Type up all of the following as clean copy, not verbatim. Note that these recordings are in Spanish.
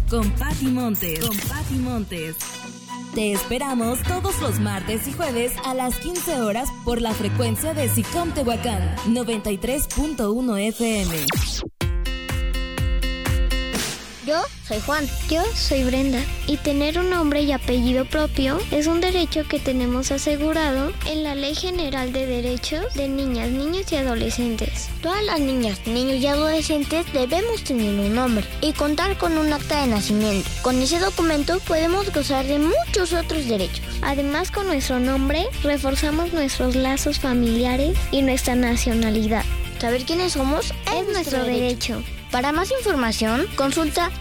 con Pati Montes. Te esperamos todos los martes y jueves a las 15 horas por la frecuencia de SICOM Tehuacán, 93.1 FM. Yo soy Juan. Yo soy Brenda. Y tener un nombre y apellido propio es un derecho que tenemos asegurado en la Ley General de Derechos de Niñas, Niños y Adolescentes. Todas las niñas, niños y adolescentes debemos tener un nombre y contar con un acta de nacimiento. Con ese documento podemos gozar de muchos otros derechos. Además, con nuestro nombre reforzamos nuestros lazos familiares y nuestra nacionalidad. Saber quiénes somos es nuestro derecho. Para más información, consulta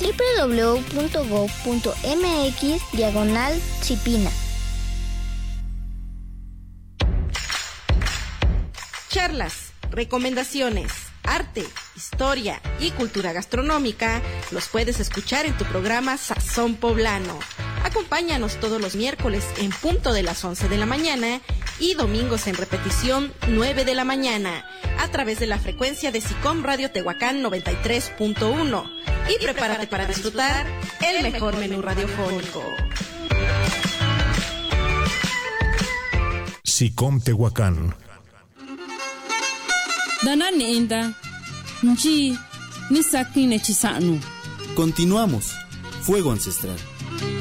www.gov.mx/Cipina. Charlas, recomendaciones, arte, historia y cultura gastronómica los puedes escuchar en tu programa Sazón Poblano. Acompáñanos todos los miércoles en punto de las 11 de la mañana y domingos en repetición 9 de la mañana a través de la frecuencia de SICOM Radio Tehuacán 93.1. Y prepárate para disfrutar el mejor menú radiofónico. SICOM Tehuacán. Dana nenda, nchi, ni sakine chisanu. Continuamos. Fuego ancestral.